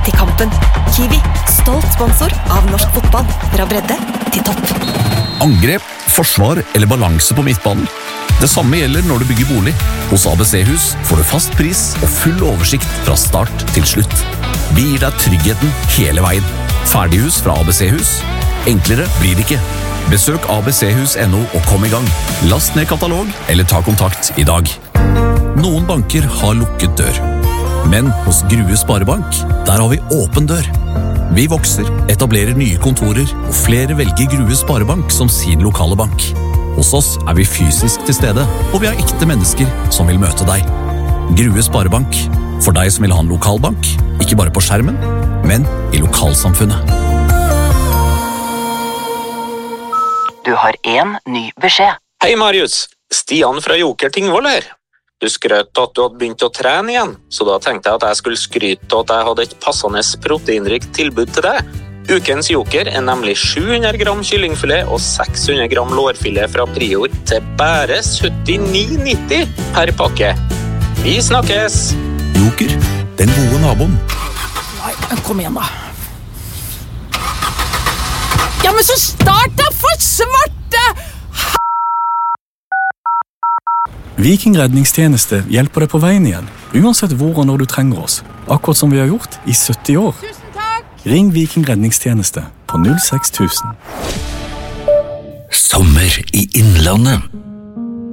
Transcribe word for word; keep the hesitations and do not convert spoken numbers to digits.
til kampen. Kiwi, stolt sponsor av norsk fotball. Fra bredde til topp. Angrep, forsvar eller balanse på midtbanen. Det samme gjelder når du bygger bolig. Hos A B C-hus får du fast pris og full oversikt fra start til slutt. Vi gir deg tryggheten hele veien. Ferdighus fra A B C-hus. Enklere blir det ikke. Besøk a b c hus punktum no og kom i gang. Last ned katalog eller ta kontakt i dag. Noen banker har lukket dør. Men hos Grue Sparebank, der har vi åpen dør. Vi vokser, etablerer nye kontorer, og flere velger Grue Sparebank som sin lokale bank. Hos oss er vi fysisk til stede, og vi har ekte mennesker som vil møte deg. Grue Sparebank, for deg som vil ha en lokalbank, ikke bare på skjermen, men i lokalsamfunnet. Du har en ny beskjed. Hei Marius, Stian fra Joker Tingvoll her. Du skrøt at du hadde begynt å trene igjen, så da tenkte jeg at jeg skulle skryte at jeg hadde et passende proteinrikt tilbud til deg. Ukens Joker er nemlig sju hundre gram kyllingfilet og seks hundre gram lårfilet fra Prior til bare syttini nitti per pakke. Vi snakkes! Joker, den gode naboen. Nei, kom igjen da. Ja, men så start da for svarte! Viking redningstjeneste hjelper deg på veien igjen, uansett hvor og når du trenger oss. Akkurat som vi har gjort i sytti år. Tusen takk! Ring Viking redningstjeneste på null seks tusen. Sommer i Innlandet.